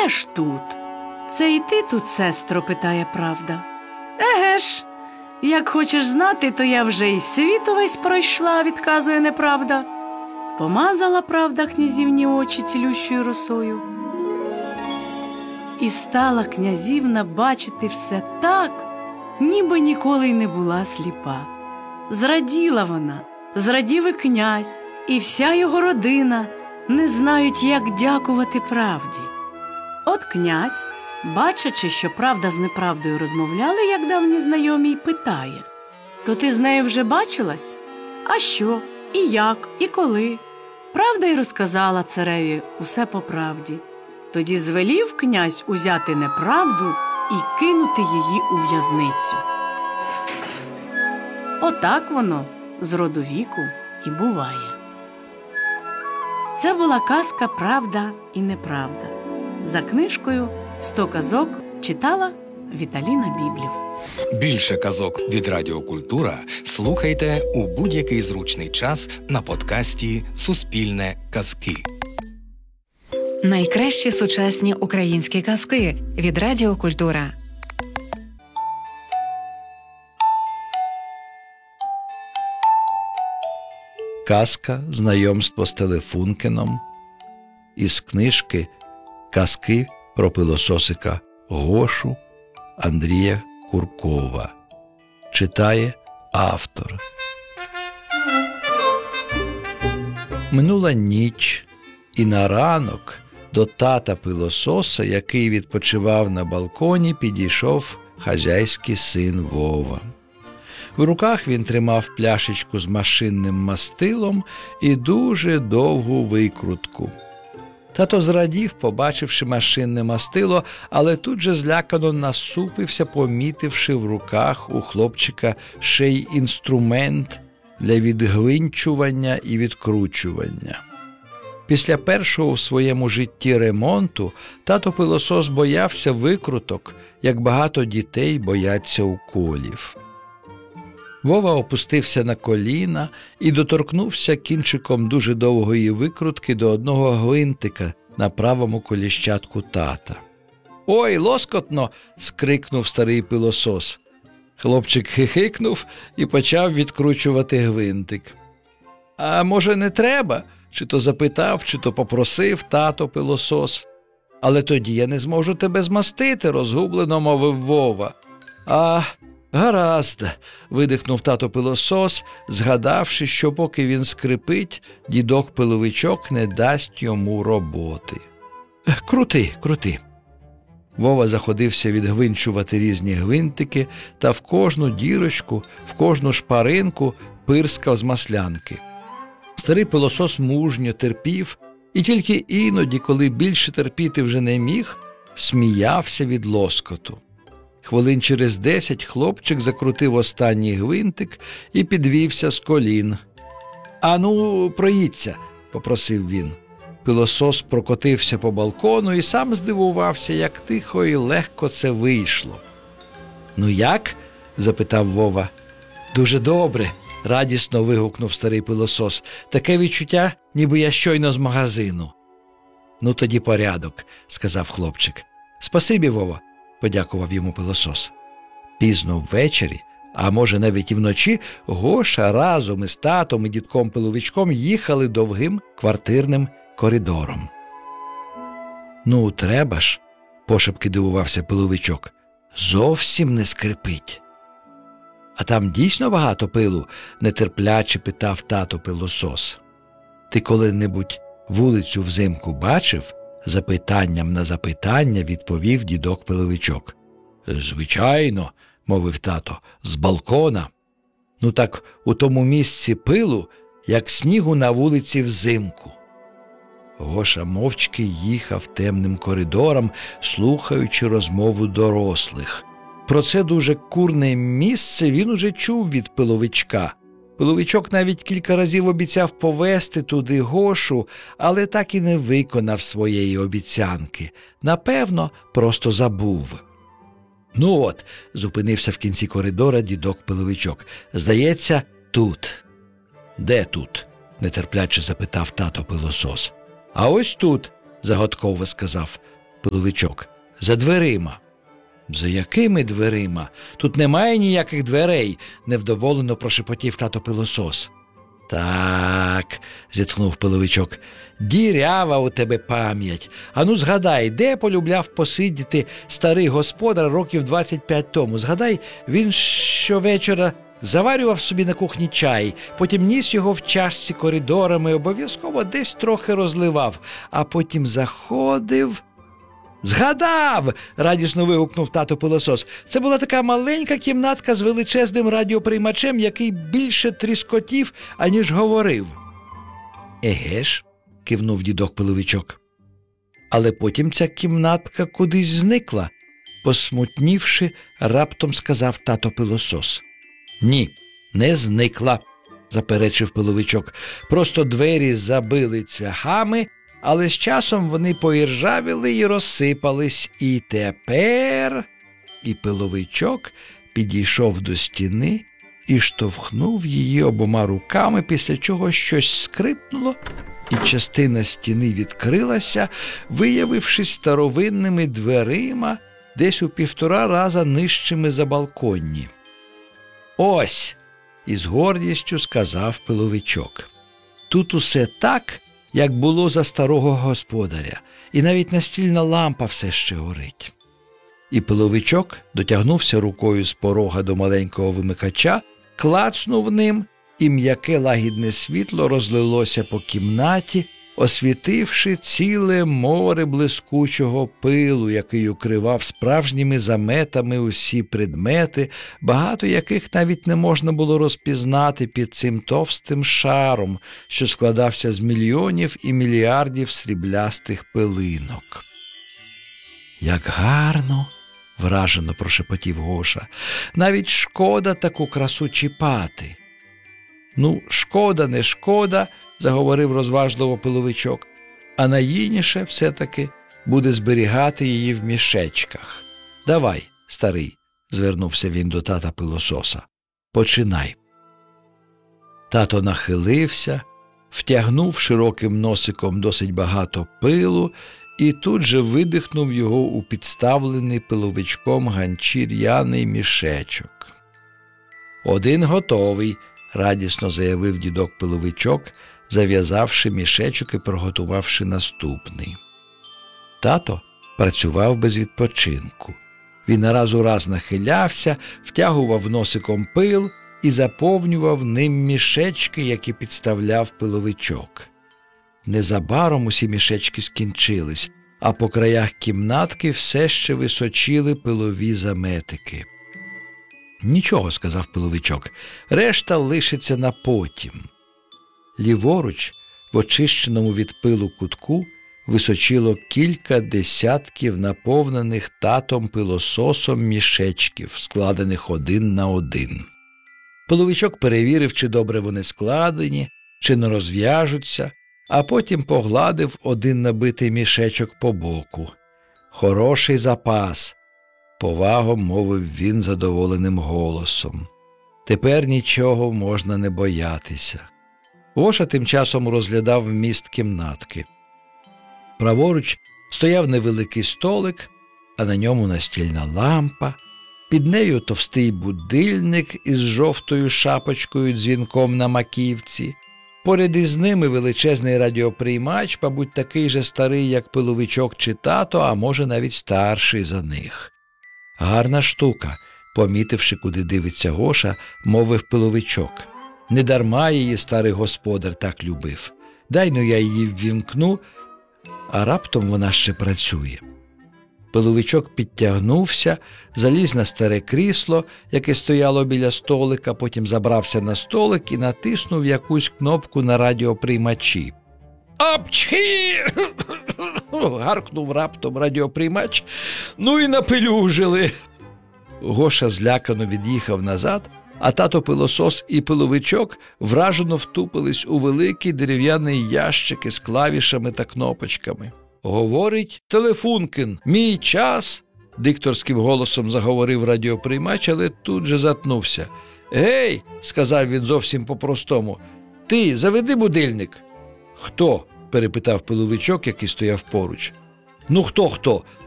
де ж тут? Це і ти тут, сестро, питає правда. Еге ж, як хочеш знати, то я вже і світ увесь пройшла, відказує неправда. Помазала правда князівні очі цілющою росою. І стала князівна бачити все так, ніби ніколи й не була сліпа. Зраділа вона, зрадів і князь, і вся його родина не знають, як дякувати правді. От князь, бачачи, що правда з неправдою розмовляли, як давні знайомі, й питає: «То ти з нею вже бачилась? А що? І як? І коли?» Правда й розказала цареві усе по правді. Тоді звелів князь узяти неправду і кинути її у в'язницю. Отак воно з роду віку і буває. Це була казка «Правда і неправда». За книжкою «100 казок» читала Віталіна Біблів. Більше казок від Радіо Культура слухайте у будь-який зручний час на подкасті «Суспільне казки». Найкращі сучасні українські казки від Радіо Культура. Казка «Знайомство з Телефункеном» із книжки «Казки про пилососика Гошу» Андрія Куркова. Читає автор. Минула ніч, і на ранок до тата пилососа, який відпочивав на балконі, підійшов хазяйський син Вова. В руках він тримав пляшечку з машинним мастилом і дуже довгу викрутку. Тато зрадів, побачивши машинне мастило, але тут же злякано насупився, помітивши в руках у хлопчика ще й інструмент для відгвинчування і відкручування. Після першого в своєму житті ремонту тато-пилосос боявся викруток, як багато дітей бояться уколів. Вова опустився на коліна і доторкнувся кінчиком дуже довгої викрутки до одного гвинтика на правому коліщатку тата. «Ой, лоскотно!» – скрикнув старий пилосос. Хлопчик хихикнув і почав відкручувати гвинтик. «А може, не треба?» – чи то запитав, чи то попросив тато-пилосос. «Але тоді я не зможу тебе змастити», – розгублено мовив Вова. «Гаразд», – видихнув тато-пилосос, згадавши, що поки він скрипить, дідок-пиловичок не дасть йому роботи. Крути». Вова заходився відгвинчувати різні гвинтики та в кожну дірочку, в кожну шпаринку пирскав з маслянки. Старий пилосос мужньо терпів і тільки іноді, коли більше терпіти вже не міг, сміявся від лоскоту. Хвилин через 10 хлопчик закрутив останній гвинтик і підвівся з колін. «Ану, проїдься», – попросив він. Пилосос прокотився по балкону і сам здивувався, як тихо і легко це вийшло. «Ну як?» – запитав Вова. «Дуже добре», – радісно вигукнув старий пилосос. «Таке відчуття, ніби я щойно з магазину». «Ну тоді порядок», – сказав хлопчик. «Спасибі, Вова», – подякував йому пилосос. Пізно ввечері, а може навіть і вночі, Гоша разом із татом і дідком-пиловичком їхали довгим квартирним коридором. «Ну, треба ж», – пошепки дивувався пиловичок, – «зовсім не скрипить». «А там дійсно багато пилу?» – нетерпляче питав тато-пилосос. «Ти коли-небудь вулицю взимку бачив?» – запитанням на запитання відповів дідок-пиловичок. «Звичайно», – мовив тато, – «з балкона». «Ну так у тому місці пилу, як снігу на вулиці взимку». Гоша мовчки їхав темним коридором, слухаючи розмову дорослих. Про це дуже курне місце він уже чув від пиловичка. Пиловичок навіть кілька разів обіцяв повезти туди Гошу, але так і не виконав своєї обіцянки. Напевно, просто забув. «Ну от», – зупинився в кінці коридора дідок-пиловичок, – «здається, тут». «Де тут?» – нетерпляче запитав тато-пилосос. «А ось тут», – загадково сказав Пиловичок. За дверима. За якими дверима? Тут немає ніяких дверей, невдоволено прошепотів тато Пилосос. Так, зітхнув Пиловичок, дірява у тебе пам'ять. Ану згадай, де полюбляв посидіти старий господар років 25 тому. Згадай, він щовечора заварював собі на кухні чай, потім ніс його в чашці коридорами, обов'язково десь трохи розливав, а потім заходив... «Згадав!» – радісно вигукнув тато Пилосос. Це була така маленька кімнатка з величезним радіоприймачем, який більше тріскотів, аніж говорив. «Еге ж!» – кивнув дідок Пиловичок. Але потім ця кімнатка кудись зникла, посмутнівши, раптом сказав тато Пилосос. «Ні, не зникла», – заперечив Пиловичок. «Просто двері забили цвяхами, але з часом вони поіржавіли і розсипались. І тепер...» І Пиловичок підійшов до стіни і штовхнув її обома руками, після чого щось скрипнуло, і частина стіни відкрилася, виявившись старовинними дверима, десь у 1,5 рази нижчими за балконні. «Ось!» – із гордістю сказав Пиловичок. «Тут усе так, як було за старого господаря, і навіть настільна лампа все ще горить». І Пиловичок дотягнувся рукою з порога до маленького вимикача, клацнув ним, і м'яке лагідне світло розлилося по кімнаті, освітивши ціле море блискучого пилу, який укривав справжніми заметами усі предмети, багато яких навіть не можна було розпізнати під цим товстим шаром, що складався з мільйонів і мільярдів сріблястих пилинок. «Як гарно!» – вражено прошепотів Гоша. «Навіть шкода таку красу чіпати». «Ну, шкода, не шкода», – заговорив розважливо Пиловичок, «а найгідніше все-таки буде зберігати її в мішечках. Давай, старий», – звернувся він до тата Пилососа, – «починай». Тато нахилився, втягнув широким носиком досить багато пилу і тут же видихнув його у підставлений Пиловичком ганчір'яний мішечок. «Один готовий», – радісно заявив дідок Пиловичок, зав'язавши мішечок і приготувавши наступний. Тато працював без відпочинку. Він нараз у раз нахилявся, втягував носиком пил і заповнював ним мішечки, які підставляв Пиловичок. Незабаром усі мішечки скінчились, а по краях кімнатки все ще височили пилові заметики. «Нічого», – сказав Пиловичок, – «решта лишиться на потім». Ліворуч, в очищеному від пилу кутку, височило кілька десятків наповнених татом Пилососом мішечків, складених один на один. Пиловичок перевірив, чи добре вони складені, чи не розв'яжуться, а потім погладив один набитий мішечок по боку. «Хороший запас», – повагом мовив він задоволеним голосом. «Тепер нічого можна не боятися». Гоша тим часом розглядав вміст кімнатки. Праворуч стояв невеликий столик, а на ньому настільна лампа, під нею товстий будильник із жовтою шапочкою-дзвінком на маківці, поряд із ними величезний радіоприймач, мабуть, такий же старий, як Пиловичок чи тато, а може навіть старший за них. «Гарна штука», – помітивши, куди дивиться Гоша, мовив Пиловичок. «Недарма її старий господар так любив. Дай-ну я її ввімкну, а раптом вона ще працює». Пиловичок підтягнувся, заліз на старе крісло, яке стояло біля столика, потім забрався на столик і натиснув якусь кнопку на радіоприймачі. «Апчхі!» – гаркнув раптом радіоприймач. «Ну і напелюжили!» Гоша злякано від'їхав назад, а тато Пилосос і Пиловичок вражено втупились у великий дерев'яний ящик із клавішами та кнопочками. «Говорить Телефункін, мій час!» – дикторським голосом заговорив радіоприймач, але тут же затнувся. «Гей!» – сказав він зовсім по-простому. «Ти, заведи будильник!» «Хто?» – перепитав Пиловичок, який стояв поруч. Ну хто?